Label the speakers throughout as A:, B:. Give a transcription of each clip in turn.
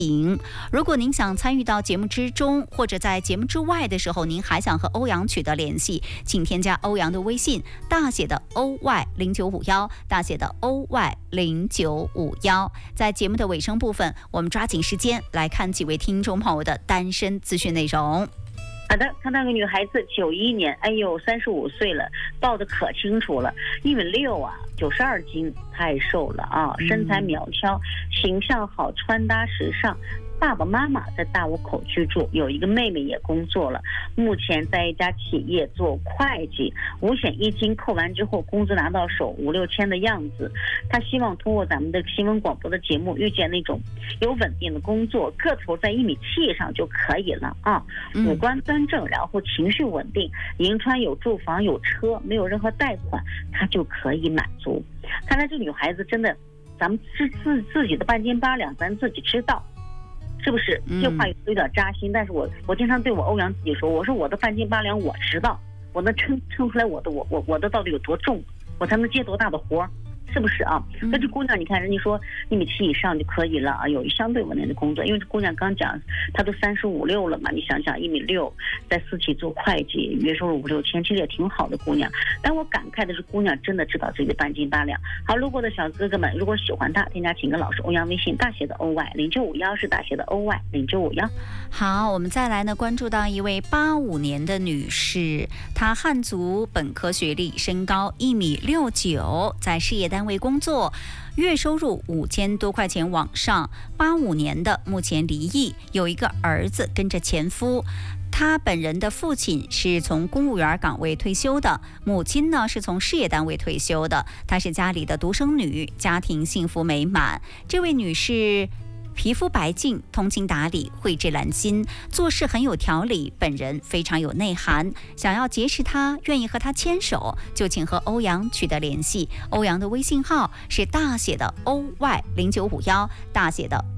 A: 如果您想参与到节目之中，或者在节目之外的时候，您还想和欧阳取得联系，请添加欧阳的微信，大写的 OY0951，大写的 OY0951。在节目的尾声部分，我们抓紧时间来看几位听众朋友的单身资讯内容。
B: 好的，看到个女孩子，91年，哎呦，35岁了，报的可清楚了，1.6米啊，92斤，太瘦了啊，身材苗条，形象好，穿搭时尚。爸爸妈妈在大沽口居住，有一个妹妹也工作了，目前在一家企业做会计，五险一金扣完之后，工资拿到手5、6千的样子。他希望通过咱们的新闻广播的节目，遇见那种有稳定的工作，个头在1.7米以上就可以了啊，五官端正，然后情绪稳定，银川有住房有车，没有任何贷款，他就可以满足。看来这女孩子真的，咱们是自己的半斤八两，咱自己知道。是不是这话有点扎心？但是我经常对我欧阳自己说，我说我的半斤八两我知道，我能称出来我的到底有多重，我才能接多大的活，是不是啊？那这姑娘你看人家说1.7米以上就可以了啊，有相对稳定的工作，因为这姑娘刚讲她都35、6了嘛，你想想1.6米，在私企做会计，月收入5、6千，其实也挺好的姑娘。但我感慨的是，姑娘真的知道自己的半斤八两。好，路过的小哥哥们，如果喜欢她，添加请跟老师欧阳微信，大写的 OY0951，是大写的 OY0951。
A: 好，我们再来呢，关注到一位85年的女士，她汉族本科学历，身高1.69米，在事业单位工作，月收入5000多块钱往上。85年的，目前离异，有一个儿子跟着前夫。他本人的父亲是从公务员岗位退休的，母亲呢是从事业单位退休的。她是家里的独生女，家庭幸福美满。这位女士皮肤白净，通情达理，蕙质兰心，做事很有条理，本人非常有内涵。想要结识她，愿意和她牵手，就请和欧阳取得联系。欧阳的微信号是大写的 OY0951，大写的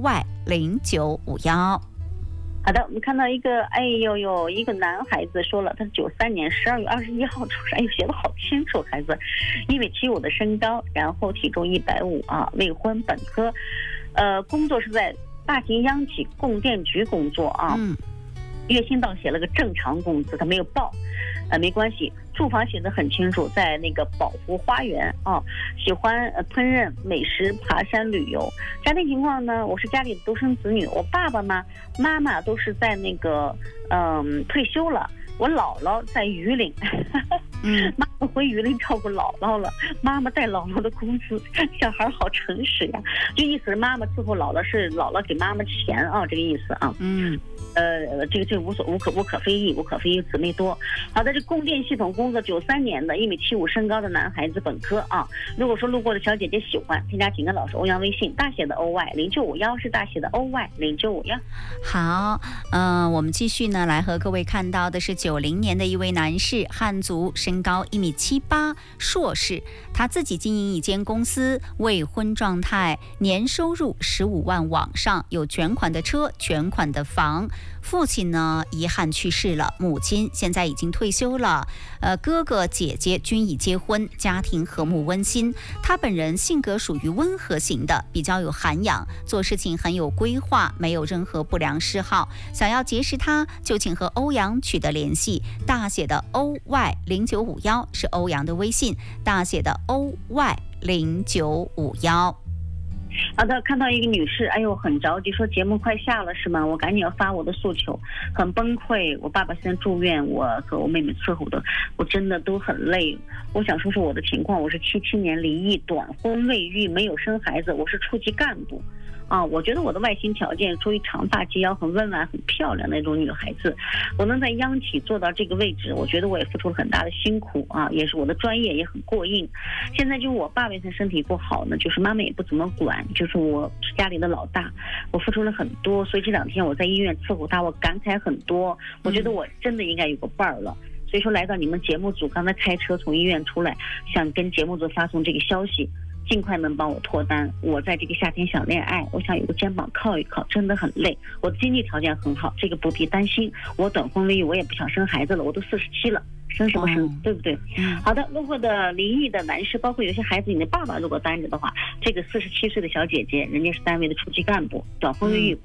A: OY0951。
B: 好的，我们看到一个，一个男孩子说了，他是93年12月21号出生，写得好清楚，孩子，1.75米的身高，然后体重150啊，未婚，本科，工作是在大型央企供电局工作啊，月薪倒写了个正常工资，他没有报，没关系。住房写得很清楚，在那个宝福花园啊，喜欢烹饪美食、爬山旅游。家庭情况呢，我是家里的独生子女，我爸爸妈妈都是在那个退休了，我姥姥在榆林，妈妈回榆林照顾姥姥了，妈妈带姥姥的工资，小孩好诚实呀，就意思是妈妈伺候姥姥，是姥姥给妈妈钱啊，这个意思啊。这个无可非议，姊妹多。好的，这供电系统工作，93年的1.75米身高的男孩子，本科啊。如果说路过的小姐姐喜欢，添加请跟老师欧阳微信，大写的 OY0951，是大写的 OY0951。
A: 好，我们继续呢，来和各位看到的是90年的一位男士，汉族，身高1.78米，硕士，他自己经营一间公司，未婚状态，年收入15万往上，有全款的车，全款的房。父亲呢遗憾去世了，母亲现在已经退休了，哥哥姐姐均已结婚，家庭和睦温馨。他本人性格属于温和型的，比较有涵养，做事情很有规划，没有任何不良嗜好。想要结识他，就请和欧阳取得联系，大写的 OY0951，是欧阳的微信，大写的 OY0951。
B: 好的，看到一个女士，很着急，说节目快下了是吗？我赶紧要发我的诉求，很崩溃。我爸爸现在住院，我和我妹妹伺候的，我真的都很累。我想说说我的情况，我是77年离异，短婚未育，没有生孩子，我是初级干部。我觉得我的外形条件属于长发及腰，很温婉很漂亮那种女孩子，我能在央企做到这个位置，我觉得我也付出了很大的辛苦啊，也是我的专业也很过硬。现在就我爸爸身体不好呢，就是妈妈也不怎么管，就是我是家里的老大，我付出了很多，所以这2天我在医院伺候他，我感慨很多，我觉得我真的应该有个伴儿了。所以说来到你们节目组，刚才开车从医院出来，想跟节目组发送这个消息，尽快能帮我脱单。我在这个夏天想恋爱，我想有个肩膀靠一靠，真的很累。我的经济条件很好，这个不必担心。我短婚未育，我也不想生孩子了，我都47了， 生什么生，对不对？好的，如果的离异的男士，包括有些孩子你的爸爸如果单着的话，这个47岁的小姐姐，人家是单位的处级干部，找风月